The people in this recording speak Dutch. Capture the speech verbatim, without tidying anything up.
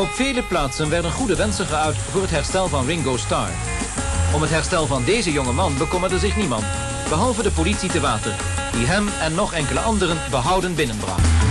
Op vele plaatsen werden goede wensen geuit voor het herstel van Ringo Starr. Om het herstel van deze jonge man bekommerde zich niemand, behalve de politie te Water, die hem en nog enkele anderen behouden binnenbracht.